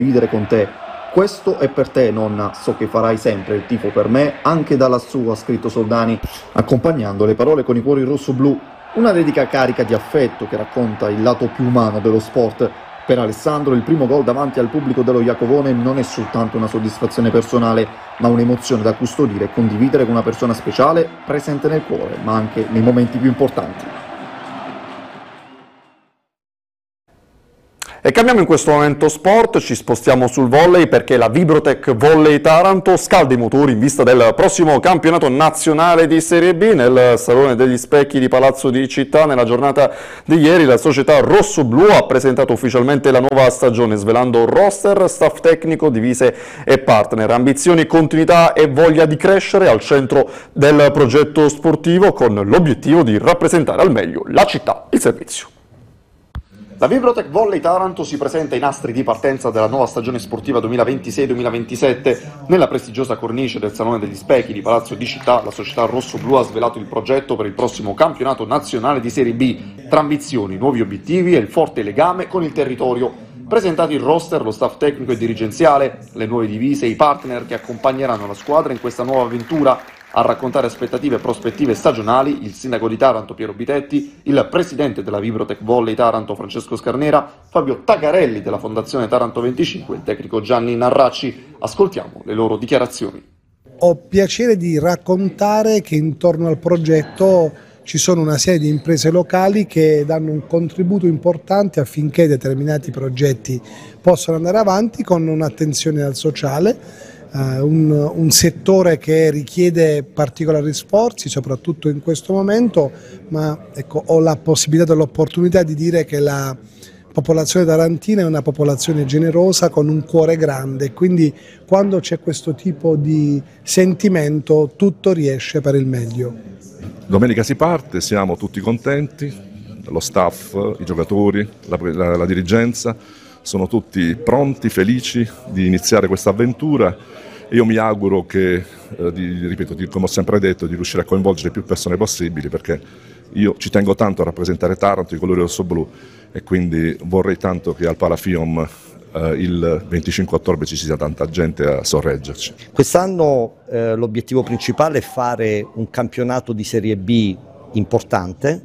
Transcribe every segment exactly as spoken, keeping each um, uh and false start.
condividere con te. Questo è per te, nonna, so che farai sempre il tifo per me, anche da lassù, ha scritto Soldani, accompagnando le parole con i cuori rosso-blu. Una dedica carica di affetto che racconta il lato più umano dello sport. Per Alessandro il primo gol davanti al pubblico dello Iacovone non è soltanto una soddisfazione personale, ma un'emozione da custodire e condividere con una persona speciale, presente nel cuore, ma anche nei momenti più importanti. E cambiamo in questo momento sport, ci spostiamo sul volley perché la Vibrotech Volley Taranto scalda i motori in vista del prossimo campionato nazionale di Serie B. Nel Salone degli Specchi di Palazzo di Città, nella giornata di ieri, la società rossoblu ha presentato ufficialmente la nuova stagione, svelando roster, staff tecnico, divise e partner. Ambizioni, continuità e voglia di crescere al centro del progetto sportivo, con l'obiettivo di rappresentare al meglio la città, il servizio. La Vibrotech Volley Taranto si presenta ai nastri di partenza della nuova stagione sportiva duemilaventisei duemilaventisette. Nella prestigiosa cornice del Salone degli Specchi di Palazzo di Città, la società rossoblu ha svelato il progetto per il prossimo campionato nazionale di Serie B, tra ambizioni, nuovi obiettivi e il forte legame con il territorio. Presentati il roster, lo staff tecnico e dirigenziale, le nuove divise e i partner che accompagneranno la squadra in questa nuova avventura. A raccontare aspettative e prospettive stagionali il sindaco di Taranto Piero Bitetti, il presidente della Vibrotech Volley Taranto Francesco Scarnera, Fabio Tagarelli della Fondazione Taranto venticinque e il tecnico Gianni Narracci. Ascoltiamo le loro dichiarazioni. Ho piacere di raccontare che intorno al progetto ci sono una serie di imprese locali che danno un contributo importante affinché determinati progetti possano andare avanti con un'attenzione al sociale. Uh, un, un settore che richiede particolari sforzi, soprattutto in questo momento, ma ecco, ho la possibilità e l'opportunità di dire che la popolazione tarantina è una popolazione generosa con un cuore grande, quindi quando c'è questo tipo di sentimento tutto riesce per il meglio. Domenica si parte, siamo tutti contenti, lo staff, i giocatori, la, la, la dirigenza, sono tutti pronti, felici di iniziare questa avventura. Io mi auguro che, eh, di, ripeto, di, come ho sempre detto, di riuscire a coinvolgere più persone possibili, perché io ci tengo tanto a rappresentare Taranto, i colori rossoblu, e quindi vorrei tanto che al Palafium eh, il venticinque ottobre ci sia tanta gente a sorreggerci. Quest'anno eh, l'obiettivo principale è fare un campionato di Serie B importante,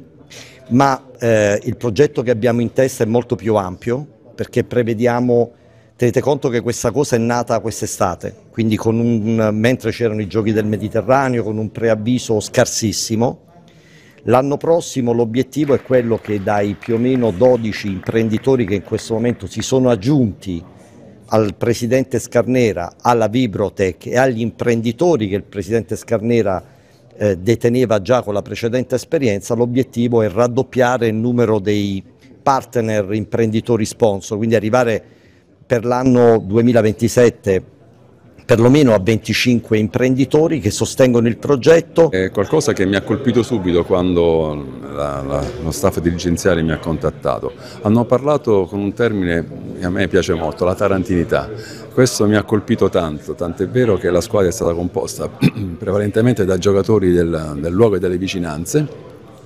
ma eh, il progetto che abbiamo in testa è molto più ampio, perché prevediamo, tenete conto che questa cosa è nata quest'estate, quindi con un, mentre c'erano i giochi del Mediterraneo, con un preavviso scarsissimo. L'anno prossimo l'obiettivo è quello che dai più o meno dodici imprenditori che in questo momento si sono aggiunti al presidente Scarnera, alla Vibrotech e agli imprenditori che il presidente Scarnera eh, deteneva già con la precedente esperienza, l'obiettivo è raddoppiare il numero dei partner imprenditori sponsor, quindi arrivare per l'anno duemilaventisette perlomeno a venticinque imprenditori che sostengono il progetto. È qualcosa che mi ha colpito subito quando la, la, lo staff dirigenziale mi ha contattato. Hanno parlato con un termine che a me piace molto, la tarantinità. Questo mi ha colpito tanto, tant'è vero che la squadra è stata composta prevalentemente da giocatori del, del luogo e delle vicinanze,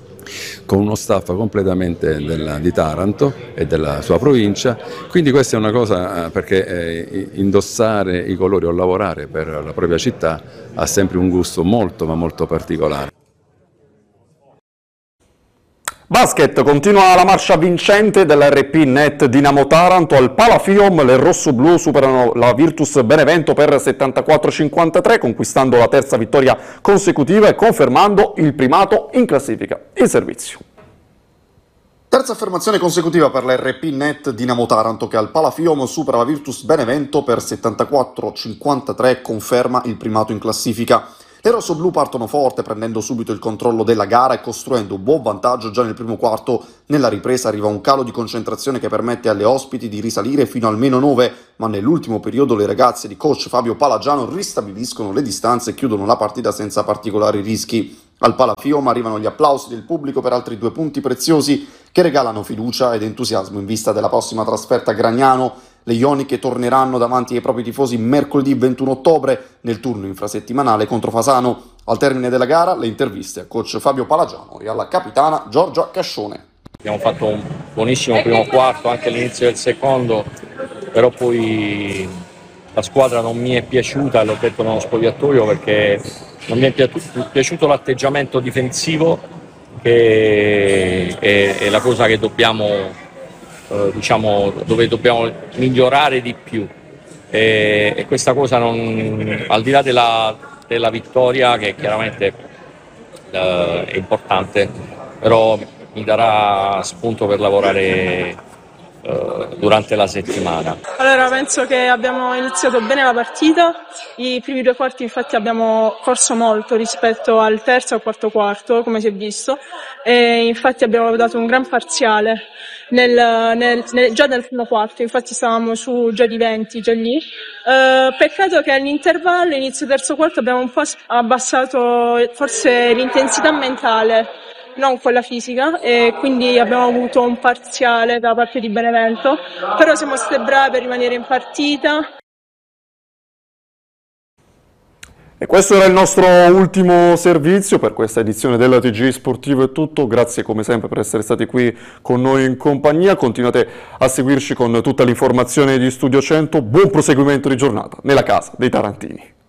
con uno staff completamente del, di Taranto e della sua provincia, quindi questa è una cosa perché eh, indossare i colori o lavorare per la propria città ha sempre un gusto molto ma molto particolare. Basket, continua la marcia vincente dell'R P Net Dinamo Taranto al Palafium. Le rossoblu superano la Virtus Benevento per settantaquattro a cinquantatré, conquistando la terza vittoria consecutiva e confermando il primato in classifica. Il servizio. Terza affermazione consecutiva per la R P Net Dinamo Taranto, che al Palafium supera la Virtus Benevento per settantaquattro a cinquantatré e conferma il primato in classifica. Le rossoblu partono forte, prendendo subito il controllo della gara e costruendo un buon vantaggio già nel primo quarto. Nella ripresa arriva un calo di concentrazione che permette alle ospiti di risalire fino al meno nove, ma nell'ultimo periodo le ragazze di coach Fabio Palagiano ristabiliscono le distanze e chiudono la partita senza particolari rischi. Al Palafium arrivano gli applausi del pubblico per altri due punti preziosi che regalano fiducia ed entusiasmo in vista della prossima trasferta a Gragnano. Le ioniche torneranno davanti ai propri tifosi mercoledì ventuno ottobre nel turno infrasettimanale contro Fasano. Al termine della gara le interviste a coach Fabio Palagiano e alla capitana Giorgia Cascione. Abbiamo fatto un buonissimo primo quarto, anche all'inizio del secondo però poi la squadra non mi è piaciuta, l'ho detto nello spogliatoio, perché non mi è piaciuto l'atteggiamento difensivo, che è, è la cosa che dobbiamo, eh, diciamo, dove dobbiamo migliorare di più, e, e questa cosa, non, al di là della, della vittoria, che chiaramente eh, è importante, però mi darà spunto per lavorare durante la settimana. Allora, penso che abbiamo iniziato bene la partita, i primi due quarti infatti abbiamo corso molto rispetto al terzo e al quarto quarto, come si è visto, e infatti abbiamo dato un gran parziale nel, nel, nel, già nel primo quarto, infatti stavamo su già di venti, già lì. Uh, peccato che all'intervallo, inizio terzo quarto, abbiamo un po' abbassato forse l'intensità mentale, non quella fisica, e quindi abbiamo avuto un parziale da parte di Benevento, però siamo state brave per rimanere in partita. E questo era il nostro ultimo servizio per questa edizione della T G Sportivo. È tutto, grazie come sempre per essere stati qui con noi in compagnia, continuate a seguirci con tutta l'informazione di Studio cento, buon proseguimento di giornata nella casa dei tarantini.